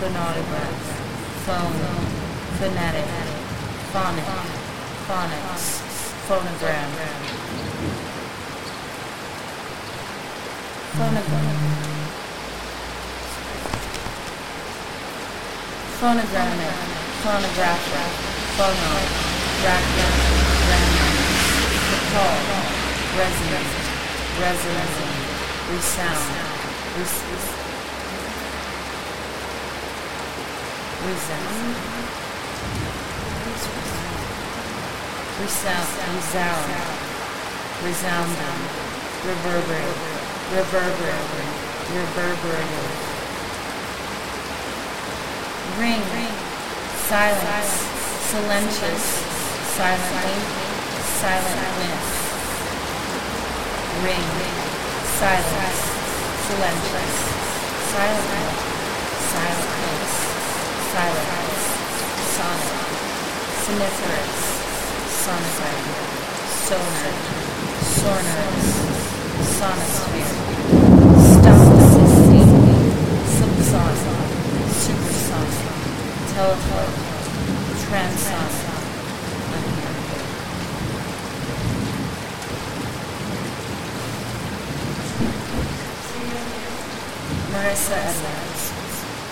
phonograph, phone, phonetic, phonic, phonics, phonogram, phonogram, phonogrammic, phonographic, phonon, bracket, random, recall, resonant, resonant, resound, resound, resounding, reverberative, ring, silence, silentious, silently, silentness, ring, silence, silentious, silently, silentness, silence, sonic, soniferous, sonogram, sonar, sonars, sonosphere, stochastic, subsonic, supersonic, telephone, transonic, unheard. Marissa Edler.